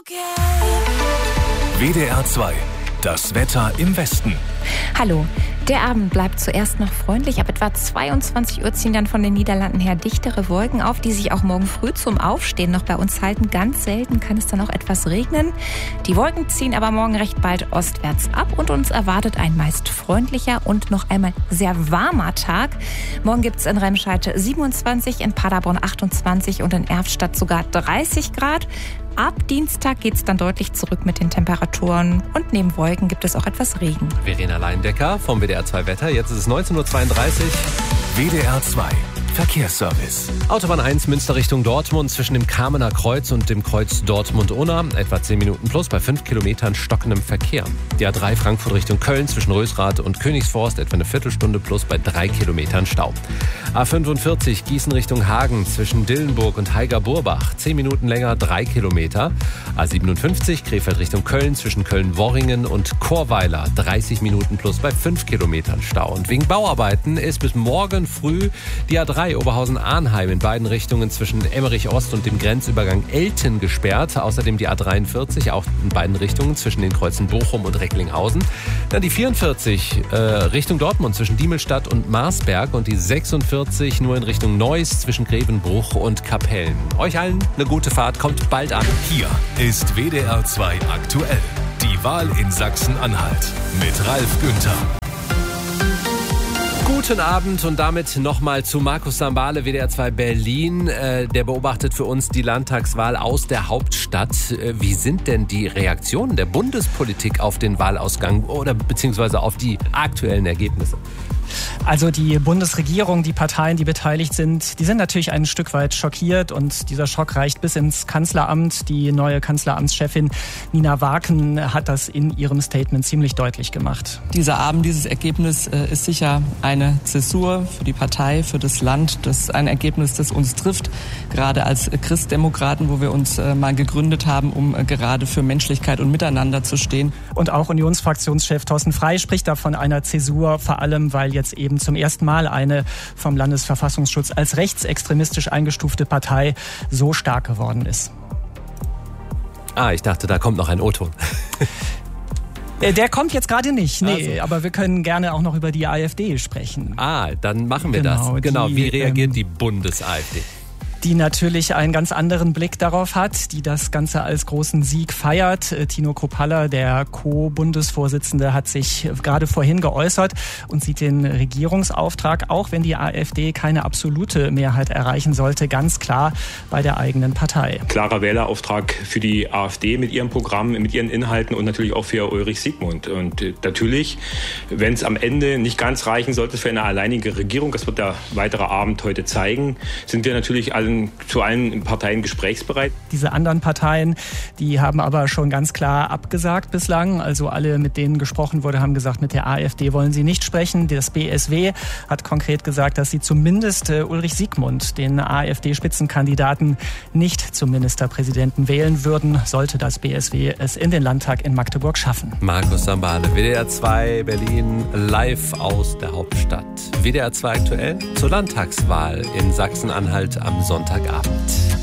WDR 2, das Wetter im Westen. Hallo. Der Abend bleibt zuerst noch freundlich. Ab etwa 22 Uhr ziehen dann von den Niederlanden her dichtere Wolken auf, die sich auch morgen früh zum Aufstehen noch bei uns halten. Ganz selten kann es dann auch etwas regnen. Die Wolken ziehen aber morgen recht bald ostwärts ab und uns erwartet ein meist freundlicher und noch einmal sehr warmer Tag. Morgen gibt es in Remscheid 27, in Paderborn 28 und in Erftstadt sogar 30 Grad. Ab Dienstag geht es dann deutlich zurück mit den Temperaturen und neben Wolken gibt es auch etwas Regen. Verena Leindecker vom WDR 2 Wetter. Jetzt ist es 19.32 Uhr. WDR 2, Verkehrsservice. Autobahn 1 Münster Richtung Dortmund zwischen dem Kamener Kreuz und dem Kreuz Dortmund-Unna. Etwa 10 Minuten plus bei 5 Kilometern stockendem Verkehr. Die A3 Frankfurt Richtung Köln zwischen Rösrath und Königsforst etwa eine Viertelstunde plus bei 3 Kilometern Stau. A45 Gießen Richtung Hagen zwischen Dillenburg und Heiger-Burbach. 10 Minuten länger, 3 Kilometer. A57 Krefeld Richtung Köln zwischen Köln-Worringen und Chorweiler. 30 Minuten plus bei 5 Kilometern Stau. Und wegen Bauarbeiten ist bis morgen früh die A3 Oberhausen-Arnheim in beiden Richtungen zwischen Emmerich-Ost und dem Grenzübergang Elten gesperrt. Außerdem die A43 auch in beiden Richtungen zwischen den Kreuzen Bochum und Recklinghausen. Dann die 44 Richtung Dortmund zwischen Diemelstadt und Marsberg und die 46 nur in Richtung Neuss zwischen Grevenbruch und Kapellen. Euch allen eine gute Fahrt, kommt bald an. Hier ist WDR 2 aktuell. Die Wahl in Sachsen-Anhalt mit Ralf Günther. Guten Abend und damit nochmal zu Markus Sambale, WDR 2 Berlin. Der beobachtet für uns die Landtagswahl aus der Hauptstadt. Wie sind denn die Reaktionen der Bundespolitik auf den Wahlausgang oder beziehungsweise auf die aktuellen Ergebnisse? Also die Bundesregierung, die Parteien, die beteiligt sind, die sind natürlich ein Stück weit schockiert und dieser Schock reicht bis ins Kanzleramt. Die neue Kanzleramtschefin Nina Waken hat das in ihrem Statement ziemlich deutlich gemacht. Dieser Abend, dieses Ergebnis ist sicher eine Zäsur für die Partei, für das Land. Das ist ein Ergebnis, das uns trifft, gerade als Christdemokraten, wo wir uns mal gegründet haben, um gerade für Menschlichkeit und Miteinander zu stehen. Und auch Unionsfraktionschef Thorsten Frey spricht da von einer Zäsur, vor allem weil jetzt eben zum ersten Mal eine vom Landesverfassungsschutz als rechtsextremistisch eingestufte Partei so stark geworden ist. Ich dachte, da kommt noch ein O-Ton. Der kommt jetzt gerade nicht, nee, Also. aber wir können gerne auch noch über die AfD sprechen. Dann machen wir das. Genau, wie reagiert die Bundes-AfD? Die natürlich einen ganz anderen Blick darauf hat, die das Ganze als großen Sieg feiert. Tino Kruppalla, der Co-Bundesvorsitzende, hat sich gerade vorhin geäußert und sieht den Regierungsauftrag, auch wenn die AfD keine absolute Mehrheit erreichen sollte, ganz klar bei der eigenen Partei. Klarer Wählerauftrag für die AfD mit ihrem Programm, mit ihren Inhalten und natürlich auch für Ulrich Siegmund. Und natürlich, wenn es am Ende nicht ganz reichen sollte für eine alleinige Regierung, das wird der weitere Abend heute zeigen, sind wir natürlich zu allen Parteien gesprächsbereit. Diese anderen Parteien, die haben aber schon ganz klar abgesagt bislang. Also alle, mit denen gesprochen wurde, haben gesagt, mit der AfD wollen sie nicht sprechen. Das BSW hat konkret gesagt, dass sie zumindest Ulrich Siegmund, den AfD-Spitzenkandidaten, nicht zum Ministerpräsidenten wählen würden, sollte das BSW es in den Landtag in Magdeburg schaffen. Markus Sambale, WDR 2 Berlin, live aus der Hauptstadt. WDR 2 aktuell zur Landtagswahl in Sachsen-Anhalt am Sonntagabend.